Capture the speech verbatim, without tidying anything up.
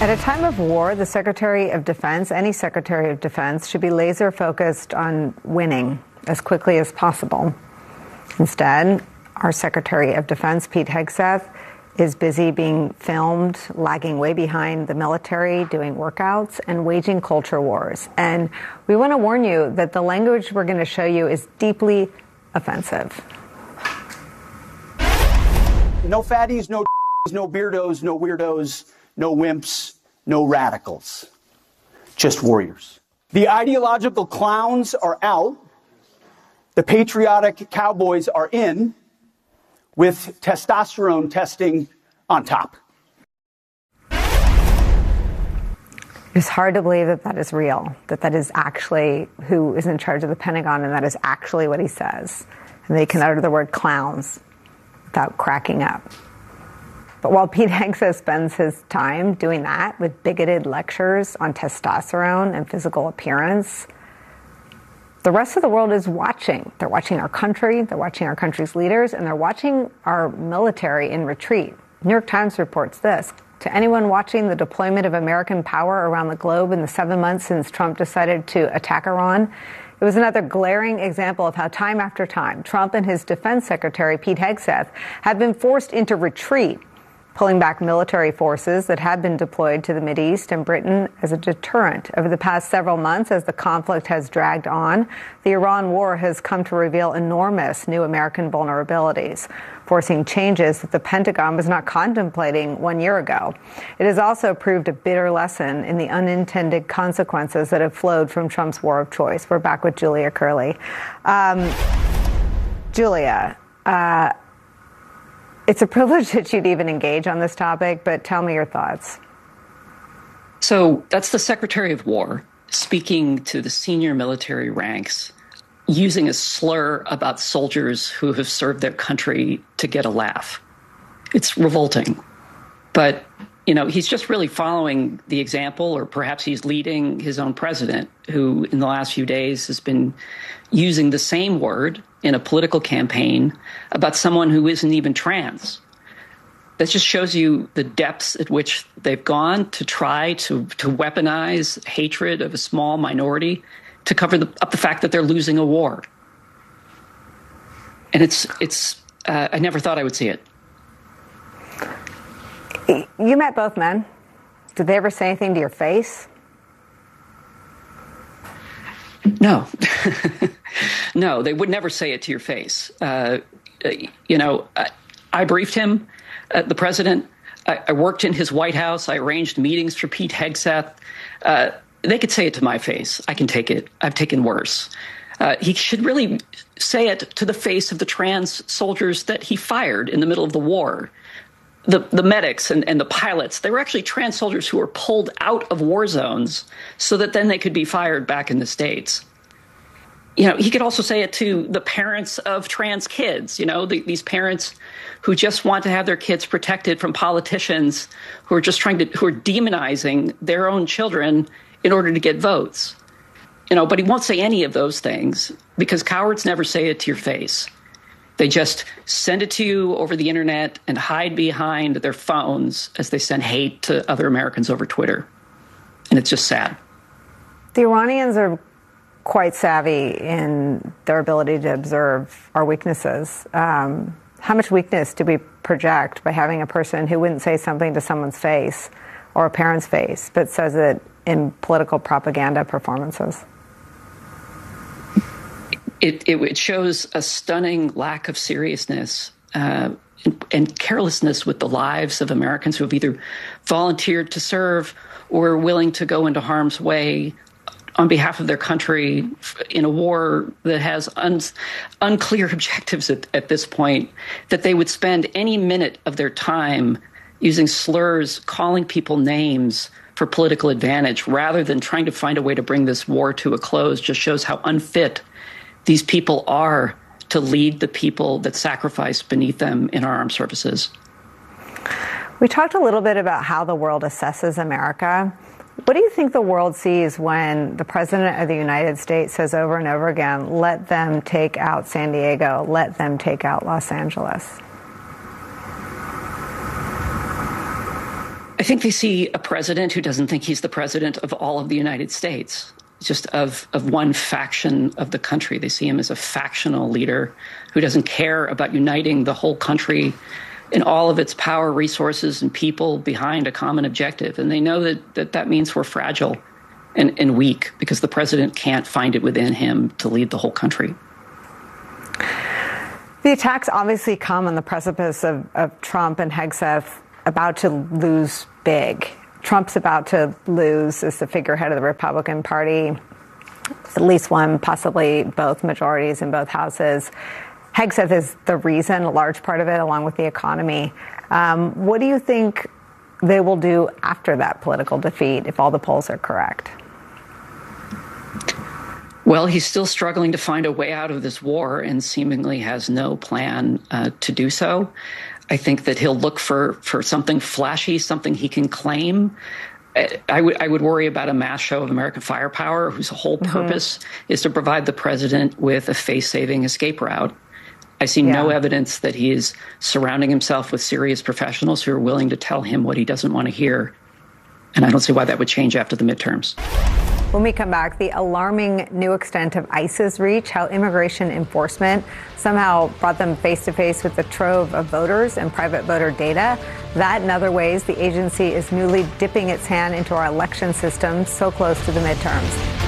At a time of war, the Secretary of Defense, any Secretary of Defense, should be laser focused on winning as quickly as possible. Instead, our Secretary of Defense, Pete Hegseth, is busy being filmed, lagging way behind the military, doing workouts, and waging culture wars. And we want to warn you that the language we're going to show you is deeply offensive. No fatties, no no beardos, no weirdos, no wimps, no radicals. Just warriors. The ideological clowns are out. The patriotic cowboys are in, with testosterone testing on top. It's hard to believe that that is real, that that is actually who is in charge of the Pentagon, and that is actually what he says. And they can utter the word clowns without cracking up. But while Pete Hegseth spends his time doing that with bigoted lectures on testosterone and physical appearance, the rest of the world is watching. They're watching our country, they're watching our country's leaders, and they're watching our military in retreat. New York Times reports this. To anyone watching the deployment of American power around the globe in the seven months since Trump decided to attack Iran, it was another glaring example of how time after time, Trump and his defense secretary, Pete Hegseth, have been forced into retreat, pulling back military forces that had been deployed to the Mideast and Britain as a deterrent. Over the past several months, as the conflict has dragged on, the Iran war has come to reveal enormous new American vulnerabilities, forcing changes that the Pentagon was not contemplating one year ago. It has also proved a bitter lesson in the unintended consequences that have flowed from Trump's war of choice. We're back with Julia Curley. Um, Julia, uh, it's a privilege that you'd even engage on this topic, but tell me your thoughts. So that's the Secretary of War speaking to the senior military ranks, using a slur about soldiers who have served their country to get a laugh. It's revolting. But, you know, he's just really following the example, or perhaps he's leading his own president, who in the last few days has been using the same word in a political campaign about someone who isn't even trans. That just shows you the depths at which they've gone to try to, to weaponize hatred of a small minority to cover the, up the fact that they're losing a war. And it's, it's uh, I never thought I would see it. You met both men. Did they ever say anything to your face? No. No, they would never say it to your face. Uh, you know, I, I briefed him, uh, the president. I, I worked in his White House. I arranged meetings for Pete Hegseth. Uh, they could say it to my face. I can take it. I've taken worse. Uh, he should really say it to the face of the trans soldiers that he fired in the middle of the war. The, the medics and, and the pilots, they were actually trans soldiers who were pulled out of war zones so that then they could be fired back in the States. You know, he could also say it to the parents of trans kids, you know, the, these parents who just want to have their kids protected from politicians who are just trying to, who are demonizing their own children in order to get votes. You know, but he won't say any of those things because cowards never say it to your face. They just send it to you over the internet and hide behind their phones as they send hate to other Americans over Twitter. And it's just sad. The Iranians are quite savvy in their ability to observe our weaknesses. Um, how much weakness do we project by having a person who wouldn't say something to someone's face or a parent's face, but says it in political propaganda performances? It, it, it shows a stunning lack of seriousness uh, and, and carelessness with the lives of Americans who have either volunteered to serve or are willing to go into harm's way on behalf of their country in a war that has un, unclear objectives at, at this point, that they would spend any minute of their time using slurs, calling people names for political advantage, rather than trying to find a way to bring this war to a close, just shows how unfit these people are to lead the people that sacrifice beneath them in our armed services. We talked a little bit about how the world assesses America. What do you think the world sees when the President of the United States says over and over again, let them take out San Diego, let them take out Los Angeles? I think they see a president who doesn't think he's the president of all of the United States, just of, of one faction of the country. They see him as a factional leader who doesn't care about uniting the whole country and all of its power, resources, and people behind a common objective. And they know that that, that means we're fragile and, and weak because the president can't find it within him to lead the whole country. The attacks obviously come on the precipice of, of Trump and Hegseth about to lose big. Trump's about to lose as the figurehead of the Republican Party, at least one, possibly both majorities in both houses. Hegseth is the reason, a large part of it, along with the economy. Um, what do you think they will do after that political defeat, if all the polls are correct? Well, he's still struggling to find a way out of this war and seemingly has no plan uh, to do so. I think that he'll look for, for something flashy, something he can claim. I would I would worry about a mass show of American firepower whose whole purpose mm-hmm. is to provide the president with a face-saving escape route. I see yeah. no evidence that he is surrounding himself with serious professionals who are willing to tell him what he doesn't want to hear. And I don't see why that would change after the midterms. When we come back, the alarming new extent of ICE's reach, how immigration enforcement somehow brought them face to face with the trove of voters and private voter data. That and other ways the agency is newly dipping its hand into our election system so close to the midterms.